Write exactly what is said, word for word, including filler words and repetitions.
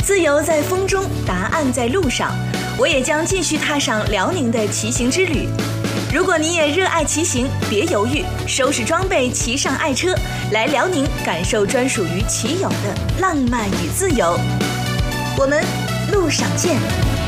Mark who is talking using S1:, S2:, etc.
S1: 自由在风中，答案在路上。我也将继续踏上辽宁的骑行之旅。如果你也热爱骑行，别犹豫，收拾装备，骑上爱车，来辽宁感受专属于骑友的浪漫与自由。我们路上见。